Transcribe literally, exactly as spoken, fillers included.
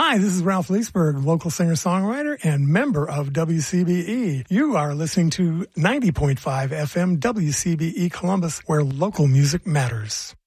Hi, this is Ralph Leesburg, local singer-songwriter and member of W C B E. You are listening to ninety point five F M W C B E Columbus, where local music matters.